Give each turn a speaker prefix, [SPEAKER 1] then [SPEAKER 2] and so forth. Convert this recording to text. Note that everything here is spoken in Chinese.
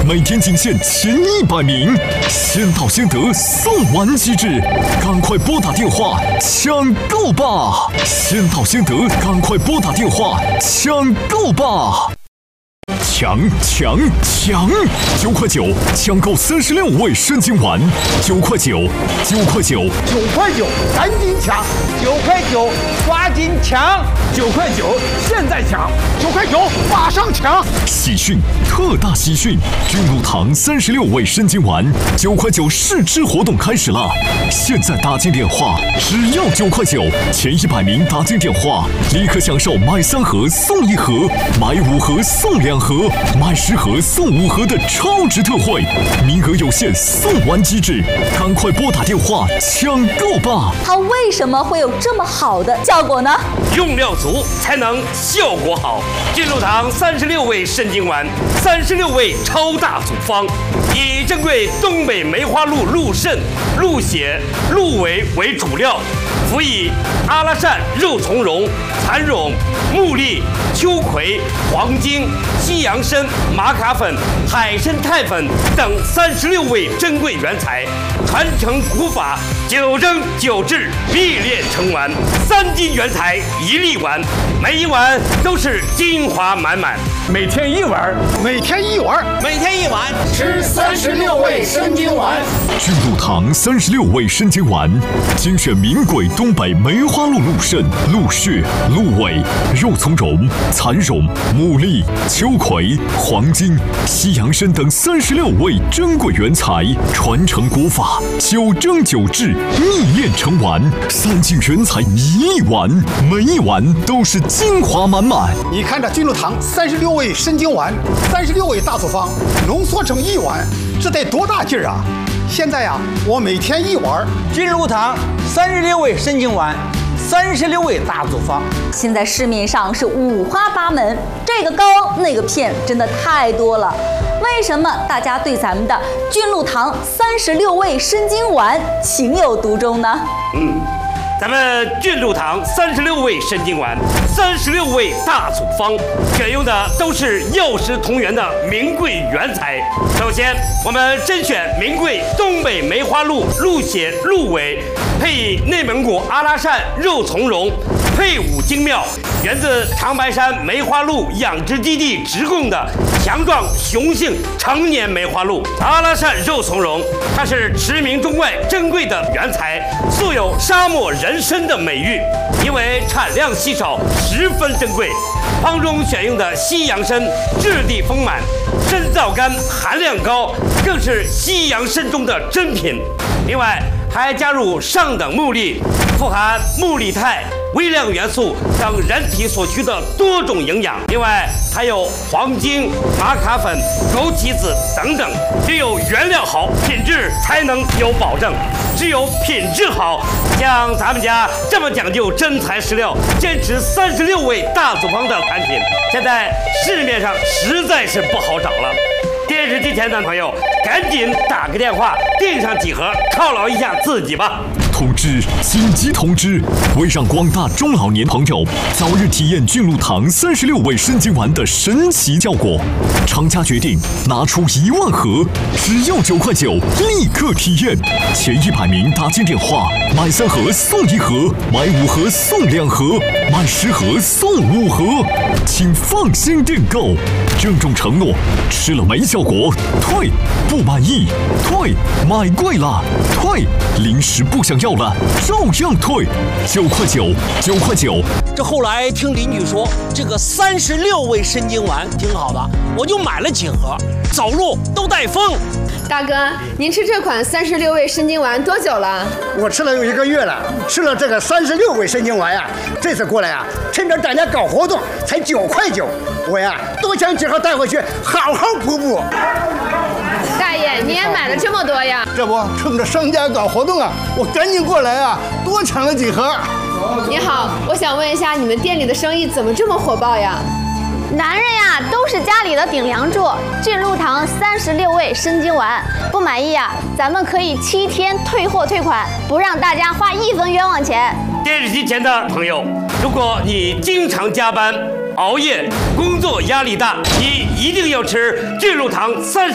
[SPEAKER 1] 每天仅限前100名，先到先得，送完即止，赶快拨打电话抢购吧！先到先得，赶快拨打电话抢购吧！抢！9块9，抢购36味生津丸，9块9，
[SPEAKER 2] 赶紧抢！9块9，抓紧抢！9块9，现在抢！9块9，马上抢！
[SPEAKER 1] 喜讯，特大喜讯！菌露堂36味生津丸，9块9试吃活动开始了！现在打进电话，只要9块9，前100名打进电话，立刻享受买3盒送1盒，买5盒送2盒，买10盒送5盒的超值特惠，名额有限，送完即止，赶快拨打电话抢购吧！
[SPEAKER 3] 它为什么会有这么好的效果呢？
[SPEAKER 4] 用料足才能效果好。菌露堂36味生津丸，36味超大组方，以珍贵东北梅花鹿鹿肾、鹿血、鹿尾为主料，辅以阿拉善、肉苁蓉、蚕苇、木栗、秋葵、黄精、西洋参、玛卡粉、海参肽粉等36味珍贵原材，传承古法，9蒸9制，必炼成丸，3斤原材1粒丸，每一碗都是精华满满。
[SPEAKER 2] 每天1碗，
[SPEAKER 5] 每天1碗，
[SPEAKER 2] 吃36味生津丸。
[SPEAKER 1] 菌露堂36味生津丸，精选名贵东北梅花鹿鹿肾、鹿血、鹿尾、肉苁蓉、蚕苇、木栗、秋葵、黄精、西洋参等36味珍贵原材，传承古法，9蒸9制，秘炼成丸，3斤原材1粒丸，每一碗都是精华满满。
[SPEAKER 5] 你看这菌露堂36味生津丸，36味大组方，浓缩成1碗，这得多大劲儿啊！现在呀，我每天1碗。
[SPEAKER 2] 菌露堂36味生津丸，36味大组方。
[SPEAKER 3] 现在市面上是五花八门，这个膏那个片，真的太多了。为什么大家对咱们的菌露堂36味生津丸情有独钟呢？
[SPEAKER 4] 咱们菌露堂36味生津丸，36味大组方，选用的都是药食同源的名贵原材。首先，我们甄选名贵东北梅花鹿鹿血、鹿尾，配以内蒙古阿拉善肉苁蓉，配伍精妙，源自长白山梅花鹿养殖基地直供的强壮雄性成年梅花鹿。阿拉善肉苁蓉，它是驰名中外珍贵的原材，素有沙漠人参的美誉，因为产量稀少，十分珍贵。方中选用的西洋参质地丰满，参皂苷含量高，更是西洋参中的珍品。另外还加入上等木栗，富含木栗肽、微量元素等人体所需的多种营养。另外还有黄精、玛卡粉、枸杞子等等，只有原料好，品质才能有保证。只有品质好，像咱们家这么讲究真材实料，坚持36味大组方的产品，现在市面上实在是不好找了。电视机前的朋友，赶紧打个电话订上几盒，犒劳一下自己吧。
[SPEAKER 1] 通知！紧急通知！为让广大中老年朋友早日体验菌露堂36味生津丸的神奇效果，厂家决定拿出1万盒，只要9块9，立刻体验。前100名打进电话，买3盒送1盒，买5盒送2盒，买10盒送5盒，请放心订购。郑重承诺，吃了没效果退，不满意退，买贵了退，临时不想要了照样退，9块9，9块9。
[SPEAKER 6] 这后来听邻居说，这个36味生津丸挺好的，我就买了几盒，走路都带风。
[SPEAKER 7] 大哥，您吃这款36味生津丸多久了？
[SPEAKER 5] 我吃了有1个月了，吃了这个36味生津丸呀。这次过来呀，趁着大家搞活动，才9块9，我呀多抢几盒带回去，好好补补。
[SPEAKER 7] 大爷，你也买了这么多呀？
[SPEAKER 5] 这不趁着商家搞活动啊，我赶紧过来啊，多抢了几盒。
[SPEAKER 7] 你好，我想问一下，你们店里的生意怎么这么火爆呀？
[SPEAKER 8] 男人呀，都是家里的顶梁柱。菌露堂36味生津丸，不满意啊，咱们可以7天退货退款，不让大家花1分冤枉钱。
[SPEAKER 4] 电视机前的朋友，如果你经常加班、熬夜，工作压力大，你一定要吃菌露堂